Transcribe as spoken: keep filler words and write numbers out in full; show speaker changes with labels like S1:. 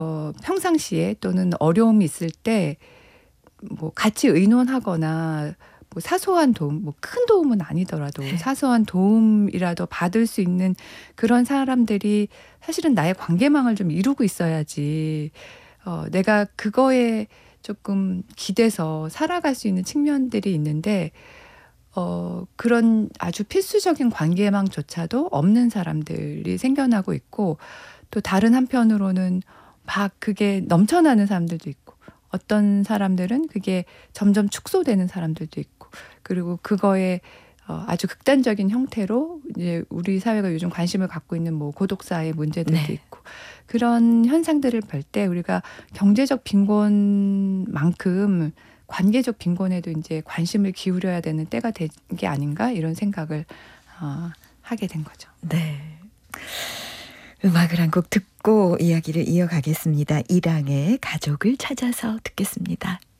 S1: 어 평상시에 또는 어려움이 있을 때 뭐 같이 의논하거나 뭐 사소한 도움, 뭐 큰 도움은 아니더라도
S2: 네.
S1: 사소한 도움이라도 받을 수 있는 그런 사람들이 사실은 나의 관계망을 좀 이루고 있어야지 어 내가 그거에 조금 기대서 살아갈 수 있는 측면들이 있는데 어 그런 아주 필수적인 관계망조차도 없는 사람들이 생겨나고 있고, 또 다른 한편으로는 막 그게 넘쳐나는 사람들도 있고, 어떤 사람들은 그게 점점 축소되는 사람들도 있고, 그리고 그거에 어 아주 극단적인 형태로 이제 우리 사회가 요즘 관심을 갖고 있는 뭐 고독사의 문제들도
S2: 네.
S1: 있고, 그런 현상들을 볼 때 우리가 경제적 빈곤만큼 관계적 빈곤에도 인제 관심을 기울여야 되는 때가 된 게 아닌가, 이런 생각을 어 하게 된 거죠.
S2: 네. 음악을 한 곡 듣고 이야기를 이어가겠습니다. 이랑의 가족을 찾아서 듣겠습니다.